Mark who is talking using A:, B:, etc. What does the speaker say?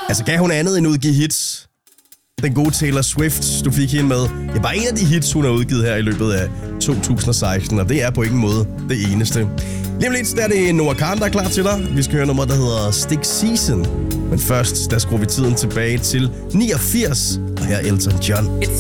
A: Altså, kan hun andet end udgive hits? Den gode Taylor Swift, du fik hende med. Ja, bare en af de hits, hun har udgivet her i løbet af 2016, og det er på ingen måde det eneste. Lige om lidt, der er det Noah Kahan, der er klar til dig. Vi skal høre nummer, der hedder Stick Season. Men først, der skruer vi tiden tilbage til 89, og her er Elton John.